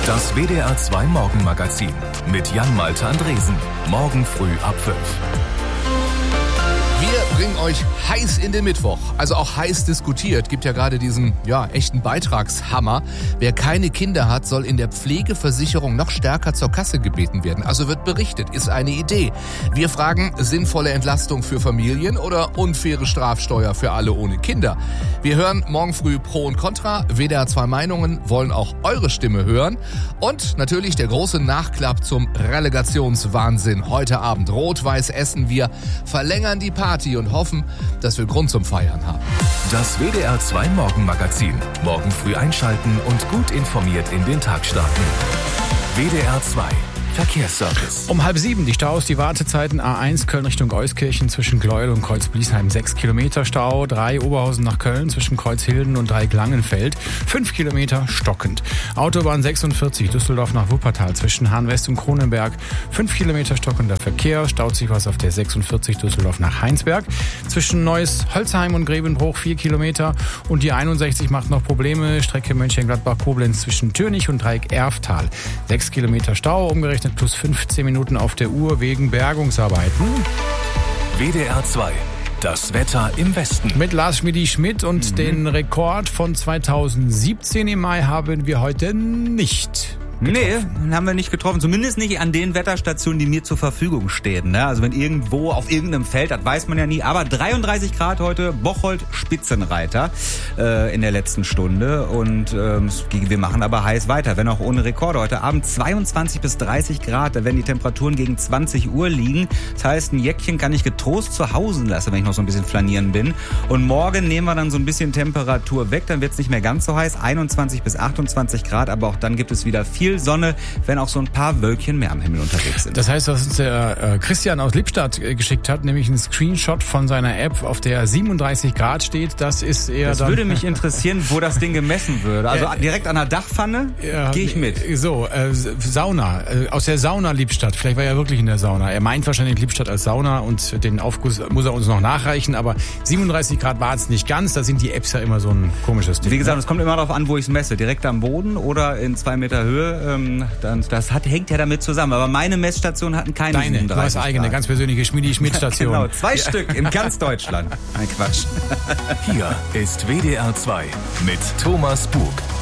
Das WDR 2 Morgenmagazin mit Jan-Malte Andresen. Morgen früh ab 5. Wir bringen euch heiß in den Mittwoch, also auch heiß diskutiert. Gibt ja gerade diesen, echten Beitragshammer. Wer keine Kinder hat, soll in der Pflegeversicherung noch stärker zur Kasse gebeten werden. Also wird berichtet, ist eine Idee. Wir fragen, sinnvolle Entlastung für Familien oder unfaire Strafsteuer für alle ohne Kinder? Wir hören morgen früh Pro und Contra. WDR 2 Meinungen wollen auch eure Stimme hören. Und natürlich der große Nachklapp zum Relegationswahnsinn. Heute Abend rot-weiß essen wir, verlängern die Party und hoffen, dass wir Grund zum Feiern haben. Das WDR 2 Morgenmagazin. Morgen früh einschalten und gut informiert in den Tag starten. WDR 2 Verkehrsservice. Um 6:30 die Staus, die Wartezeiten A1 Köln Richtung Euskirchen zwischen Gleuel und Kreuz-Bliesheim 6 Kilometer Stau, 3 Oberhausen nach Köln zwischen Kreuzhilden und Dreieck-Langenfeld 5 Kilometer stockend. Autobahn 46 Düsseldorf nach Wuppertal zwischen Hahn-West und Kronenberg 5 Kilometer stockender Verkehr, staut sich was auf der 46 Düsseldorf nach Heinsberg zwischen Neuss-Holzheim und Grevenbruch 4 Kilometer und die 61 macht noch Probleme, Strecke Mönchengladbach-Koblenz zwischen Türnich und Dreieck-Erftal 6 Kilometer Stau, umgerechnet plus 15 Minuten auf der Uhr wegen Bergungsarbeiten. WDR 2. Das Wetter im Westen. Mit Lars Schmidt und den Rekord von 2017 im Mai haben wir heute nicht. Nee, haben wir nicht getroffen. Zumindest nicht an den Wetterstationen, die mir zur Verfügung stehen. Ne? Also wenn irgendwo auf irgendeinem Feld, das weiß man ja nie. Aber 33 Grad heute, Bocholt Spitzenreiter in der letzten Stunde. Und wir machen aber heiß weiter, wenn auch ohne Rekorde. Heute Abend 22 bis 30 Grad, da werden die Temperaturen gegen 20 Uhr liegen. Das heißt, ein Jäckchen kann ich getrost zu Hause lassen, wenn ich noch so ein bisschen flanieren bin. Und morgen nehmen wir dann so ein bisschen Temperatur weg. Dann wird es nicht mehr ganz so heiß, 21 bis 28 Grad. Aber auch dann gibt es wieder viel Sonne, wenn auch so ein paar Wölkchen mehr am Himmel unterwegs sind. Das heißt, was uns der Christian aus Lippstadt geschickt hat, nämlich ein Screenshot von seiner App, auf der 37 Grad steht, das ist eher das dann... würde mich interessieren, wo das Ding gemessen würde. Also direkt an der Dachpfanne gehe ich mit. So, Sauna, aus der Sauna Lippstadt. Vielleicht war er wirklich in der Sauna. Er meint wahrscheinlich Lippstadt als Sauna und den Aufguss muss er uns noch nachreichen, aber 37 Grad war es nicht ganz. Da sind die Apps ja immer so ein komisches Ding. Wie gesagt, es kommt immer darauf an, wo ich es messe. Direkt am Boden oder in 2 Meter Höhe. Das hängt ja damit zusammen. Aber meine Messstationen hatten keine 37 du hast eigene, Grad. Ganz persönliche Schmiedi-Schmidt-Station. Genau, 2 Stück in ganz Deutschland. Nein, Quatsch. Hier ist WDR 2 mit Thomas Bug.